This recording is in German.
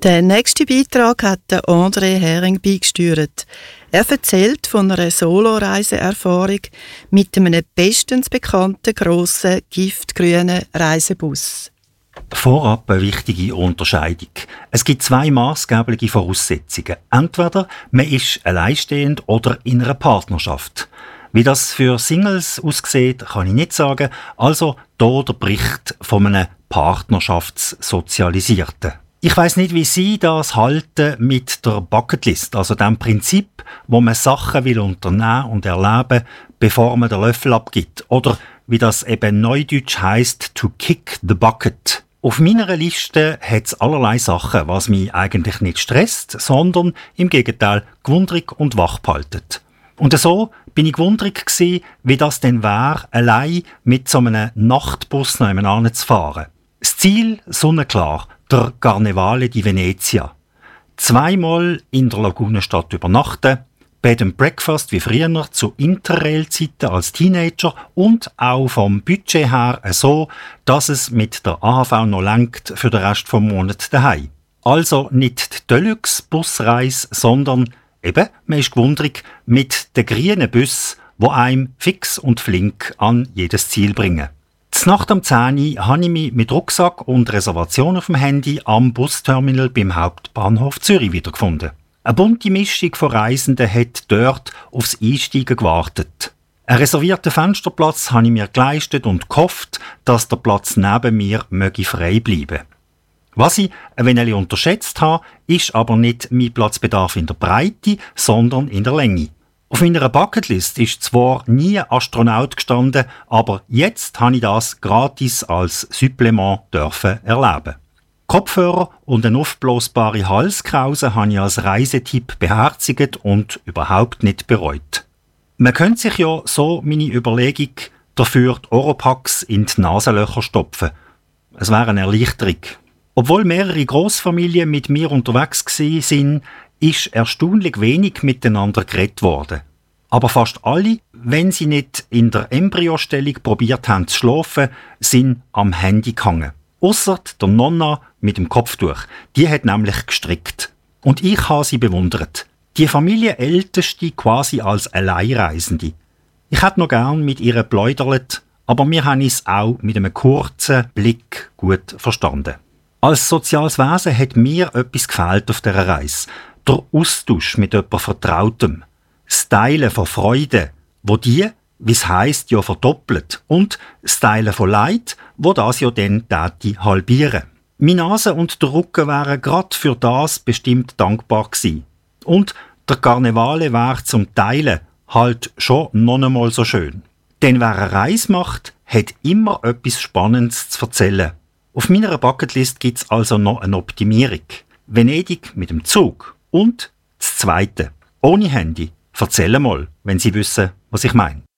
Der nächste Beitrag hat der André Hering beigesteuert. Er erzählt von einer Solo-Reiseerfahrung mit einem bestens bekannten grossen giftgrünen Reisebus. Vorab eine wichtige Unterscheidung. Es gibt zwei maßgebliche Voraussetzungen. Entweder man ist alleinstehend oder in einer Partnerschaft. Wie das für Singles aussieht, kann ich nicht sagen. Also hier der Bericht von einem Partnerschaftssozialisierten. Ich weiss nicht, wie Sie das halten mit der Bucketlist, also dem Prinzip, wo man Sachen will unternehmen und erleben, bevor man den Löffel abgibt. Oder wie das eben neudeutsch heisst, to kick the bucket. Auf meiner Liste hat es allerlei Sachen, was mich eigentlich nicht stresst, sondern im Gegenteil gewundrig und wach behaltet. Und so bin ich gewundrig gsi, wie das denn wäre, allein mit so einem Nachtbus nebenan zu fahren. Das Ziel, sonnenklar, der Carnevale di Venezia. Zweimal in der Lagunenstadt übernachten, Bed and Breakfast wie früher zu Interrail-Zeiten als Teenager und auch vom Budget her so, dass es mit der AHV noch reicht für den Rest vom Monat daheim. Also nicht die Deluxe-Busreise, sondern eben, man ist gewundrig, mit den grünen Bus, die einem fix und flink an jedes Ziel bringen. Nacht um 10 Uhr habe ich mich mit Rucksack und Reservation auf dem Handy am Busterminal beim Hauptbahnhof Zürich wiedergefunden. Eine bunte Mischung von Reisenden hat dort aufs Einsteigen gewartet. Einen reservierten Fensterplatz habe ich mir geleistet und gehofft, dass der Platz neben mir möge frei bleiben. Was ich ein wenig unterschätzt habe, ist aber nicht mein Platzbedarf in der Breite, sondern in der Länge. Auf meiner Bucketlist ist zwar nie ein Astronaut gestanden, aber jetzt habe ich das gratis als Supplement dürfen erleben. Kopfhörer und eine aufblasbare Halskrause habe ich als Reisetipp beherzigt und überhaupt nicht bereut. Man könnte sich ja so meine Überlegung dafür die Oropax in die Nasenlöcher stopfen. Es wäre eine Erleichterung. Obwohl mehrere Grossfamilien mit mir unterwegs waren, ist erstaunlich wenig miteinander geredet worden. Aber fast alle, wenn sie nicht in der Embryostellung probiert haben zu schlafen, sind am Handy gehangen. Ausser der Nonna mit dem Kopftuch. Die hat nämlich gestrickt. Und ich habe sie bewundert. Die Familienälteste quasi als Alleinreisende. Ich hätte noch gern mit ihr pläudert, aber wir haben es auch mit einem kurzen Blick gut verstanden. Als soziales Wesen hat mir etwas gefehlt auf dieser Reise. Der Austausch mit jemandem Vertrautem. Das Teilen von Freude, wo die, wie es heisst, ja verdoppelt. Und das Teilen von Leid, wo das ja dann halbieren. Meine Nase und der Rücken wären gerade für das bestimmt dankbar gewesen. Und der Karnevale wäre zum Teilen halt schon noch einmal so schön. Denn wer eine Reise macht, hat immer etwas Spannendes zu erzählen. Auf meiner Bucketlist gibt es also noch eine Optimierung. Venedig mit dem Zug. Und das Zweite, ohne Handy. Erzähl mal, wenn Sie wissen, was ich meine.